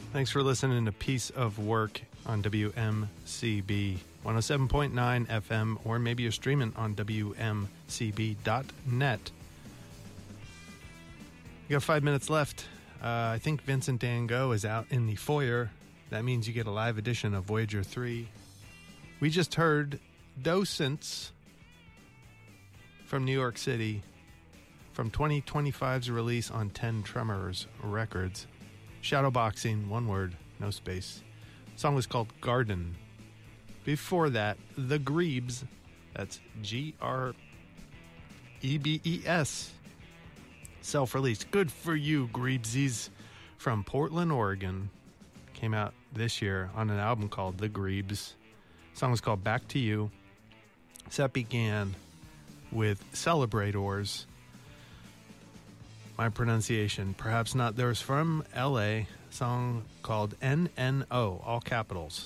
Thanks for listening to Piece of Work on WMCB 107.9 FM, or maybe you're streaming on WMCB.net. You got 5 minutes left. I think Vincent Van Gogh is out in the foyer. That means you get a live edition of Voyager 3. We just heard Docents from New York City from 2025's release on 10 Tremors Records. Shadowboxing, one word, no space. The song was called Garden. Before that, The Grebes, that's Grebes, self-released. Good for you, Grebeses, from Portland, Oregon. Came out this year on an album called The Grebes. The song was called Back to You. Set began with Celebrators. My pronunciation, perhaps not theirs, from LA, song called NNO, all capitals.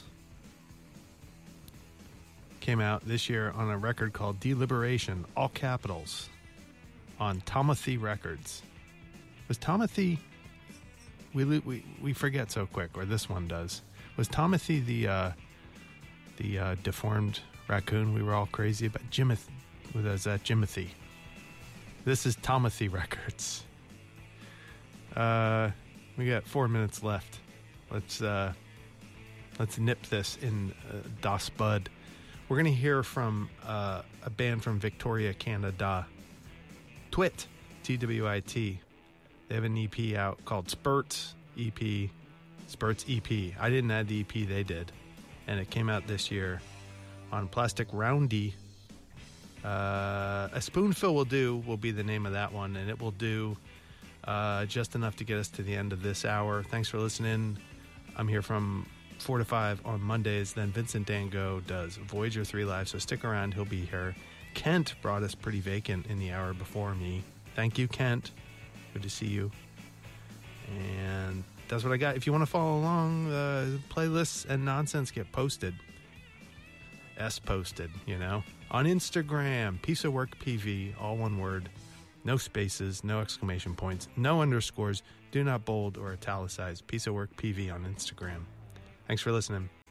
Came out this year on a record called Deliberation, all capitals, on Tomothy Records. Was Tomothy, we forget so quick, or this one does. Was Tomothy the deformed raccoon we were all crazy about? Jimothy, was that Jimothy? This is Tomothy Records. We got 4 minutes left. Let's nip this in Das Bud. We're going to hear from a band from Victoria, Canada. Twit, Twit. They have an EP out called Spurts EP. Spurts EP. I didn't add the EP, they did. And it came out this year on Plastic Roundy. A Spoonful Will Do will be the name of that one, and it will do just enough to get us to the end of this hour. Thanks for listening. I'm here from 4 to 5 on Mondays. Then Vincent Van Gogh does Voyager 3 Live, so stick around. He'll be here. Kent brought us Pretty Vacant in the hour before me. Thank you, Kent. Good to see you. And that's what I got. If you want to follow along, playlists and nonsense get posted. Posted, you know. On Instagram, Piece of Work PV, all one word. No spaces, no exclamation points, no underscores. Do not bold or italicize. Piece of Work PV on Instagram. Thanks for listening.